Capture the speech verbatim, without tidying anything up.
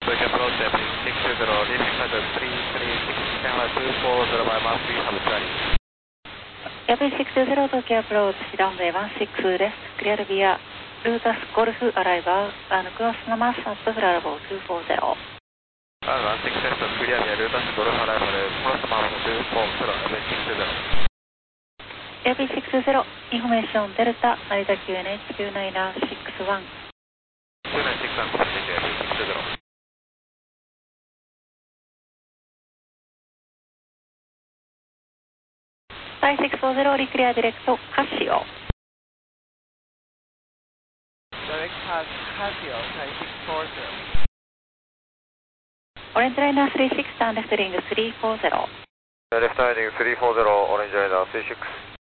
Bridge approach Airplane six two zero, leaving flight three three six, Shanghai two four zero by mile three have Charlie. Airplane six two zero, Tokyo approach, runway one six です。Clear via Lutas Golf arrival and cross Namas at Bravo two four zero. one six zero, clear via Lutas Golf arrival, cross Namas two four zero, Airplane six two zero. Airplane six two zero, information Delta, Narita Q N H two nine six one. two nine six one, Airplane six two zero. Thai six four zero, reclear direct Casio. Direct Casio, Thai six four zero. Orange Liner three six, turn left heading three four zero. Left heading three four zero, Orange Liner three six.